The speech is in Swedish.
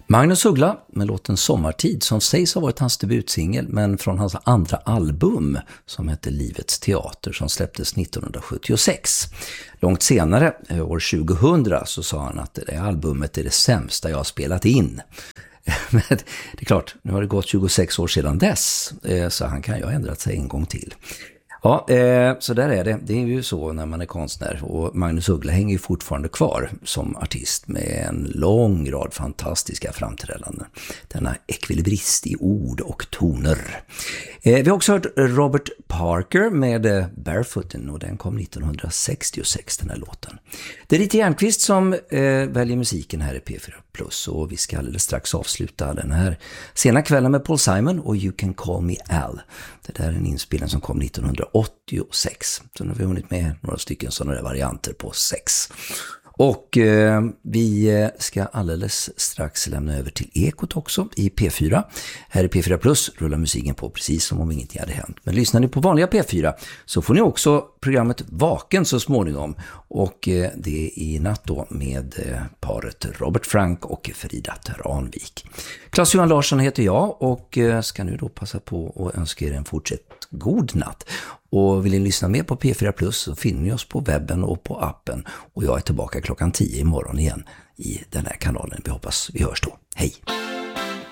Magnus Uggla med låten Sommartid som sägs ha varit hans debutsingel, men från hans andra album som heter Livets teater som släpptes 1976. Långt senare, år 2000, så sa han att det albumet är det sämsta jag har spelat in. Men det är klart, nu har det gått 26 år sedan dess, så han kan ju ha ändrat sig en gång till. Ja, så där är det. Det är ju så när man är konstnär, och Magnus Uggla hänger ju fortfarande kvar som artist med en lång rad fantastiska framträdanden. Denna ekvilibrist i ord och toner. Vi har också hört Robert Parker med Barefooten, och den kom 1966, den här låten. Det är Rita Järnqvist som väljer musiken här i P4 Plus, och vi ska alldeles strax avsluta den här sena kvällen med Paul Simon och You Can Call Me Al. Det där är en inspelning som kom 1986. Så nu har vi hunnit med några stycken sådana där varianter på 6. Och vi ska alldeles strax lämna över till Ekot också i P4. Här i P4 Plus rullar musiken på precis som om ingenting hade hänt. Men lyssnar ni på vanliga P4 så får ni också programmet Vaken så småningom. Och det är i natt då med paret Robert Frank och Frida Tranvik. Claes-Johan Larsson heter jag och ska nu då passa på att önska er en fortsatt god natt. Och vill ni lyssna mer på P4 Plus så finner ni oss på webben och på appen. Och jag är tillbaka klockan 10 imorgon igen i den här kanalen. Vi hoppas vi hörs då. Hej!